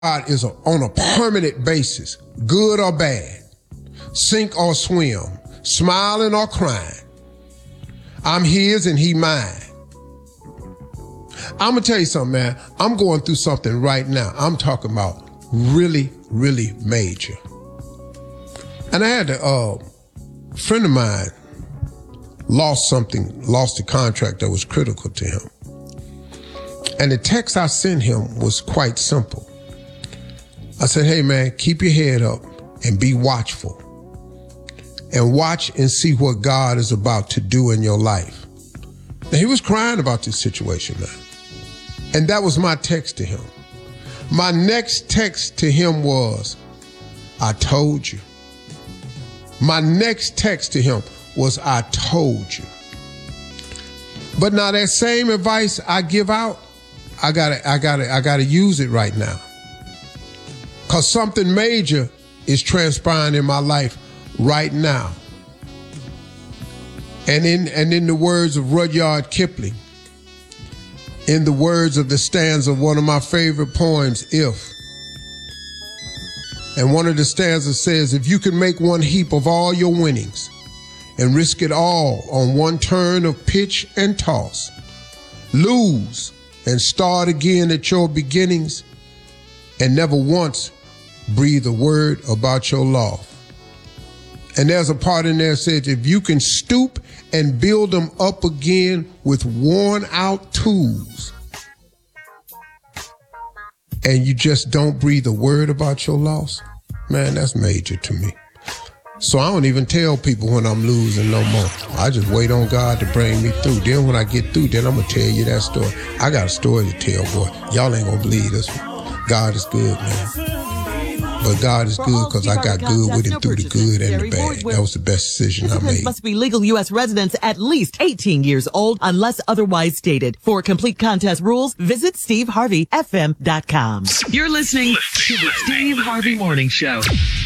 God is on a permanent basis, good or bad, sink or swim, smiling or crying. I'm his and he mine. I'm going to tell you something, man. I'm going through something right now. I'm talking about really, really major. And I had a friend of mine lost a contract that was critical to him. And the text I sent him was quite simple. I said, hey, man, keep your head up and be watchful. And watch and see what God is about to do in your life. Now, he was crying about this situation, man. And that was my text to him. My next text to him was, I told you. My next text to him was, I told you. But now that same advice I give out, I gotta use it right now. Cause something major is transpiring in my life right now. And in the words of Rudyard Kipling, in the words of the stanza of one of my favorite poems, If. And one of the stanzas says, if you can make one heap of all your winnings and risk it all on one turn of pitch and toss, lose and start again at your beginnings, and never once breathe a word about your loss. And there's a part in there that says, if you can stoop and build them up again with worn out tools, and you just don't breathe a word about your loss, man, that's major to me. So I don't even tell people when I'm losing no more. I just wait on God to bring me through. Then when I get through, then I'm going to tell you that story. I got a story to tell, boy. Y'all ain't going to believe this one. God is good, man. But God is good because I got good with him through the good and the bad. That was the best decision I made. Must be legal U.S. residents at least 18 years old unless otherwise stated. For complete contest rules, visit SteveHarveyFM.com. You're listening to the Steve Harvey Morning Show.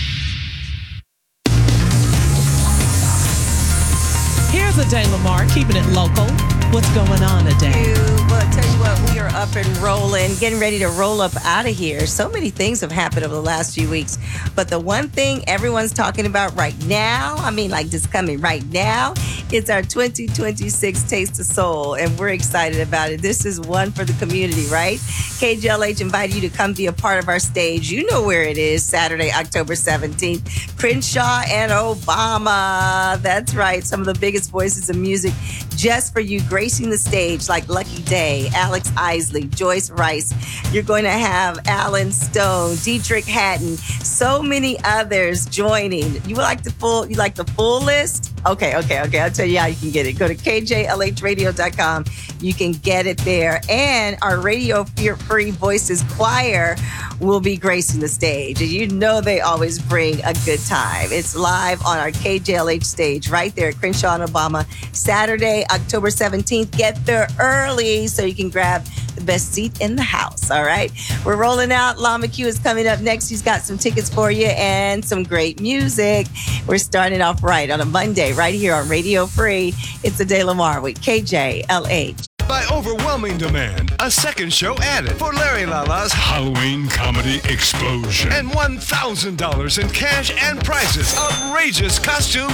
Here's Aday Lamar, keeping it local. What's going on, Aday? Well, tell you what, we are up and rolling, getting ready to roll up out of here. So many things have happened over the last few weeks. But the one thing everyone's talking about right now, I mean, like just coming right now, it's our 2026 Taste of Soul. And we're excited about it. This is one for the community, right? KJLH invited you to come be a part of our stage. You know where it is, Saturday, October 17th. Crenshaw and Obama. That's right. Some of the biggest voices of music just for you, gracing the stage like Lucky Day, Alex Isley, Joyce Rice. You're going to have Alan Stone, Dietrich Haddon, so many others joining. You like the full list? Okay. I'll tell you how you can get it. Go to KJLHradio.com. You can get it there. And our Radio Free Voices Choir will be gracing the stage. And you know they always bring a good time. It's live on our KJLH stage right there at Crenshaw and Obama, Saturday, October 17th. Get there early so you can grab the best seat in the house, all right? We're rolling out. Llama Q is coming up next. He's got some tickets for you and some great music. We're starting off right on a Monday right here on Radio Free. It's Aday Lamar with KJLH. By overwhelming demand, a second show added for Larry Lala's Halloween Comedy Explosion. And $1,000 in cash and prizes. Outrageous costume